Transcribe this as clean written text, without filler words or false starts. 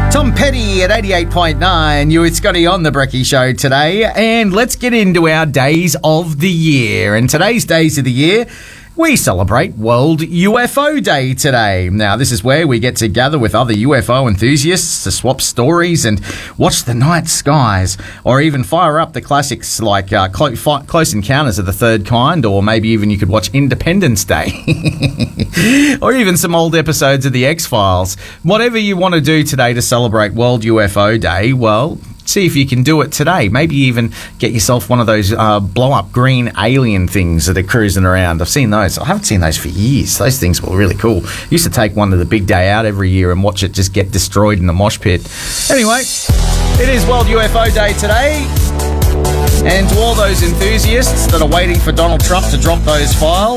Tom Petty at 88.9. You with Scotty on the Brekkie Show today. And let's get into our days of the year. And today's days of the year, we celebrate World UFO Day today. Now, this is where we get to gather with other UFO enthusiasts to swap stories and watch the night skies, or even fire up the classics like Close Encounters of the Third Kind, or maybe even you could watch Independence Day, or even some old episodes of The X-Files. Whatever you want to do today to celebrate World UFO Day, well, see if you can do it today. Maybe even get yourself one of those blow-up green alien things that are cruising around. I've seen those. I haven't seen those for years. Those things were really cool. Used to take one to the big day out every year and watch it just get destroyed in the mosh pit. Anyway, it is World UFO Day today. And to all those enthusiasts that are waiting for Donald Trump to drop those files,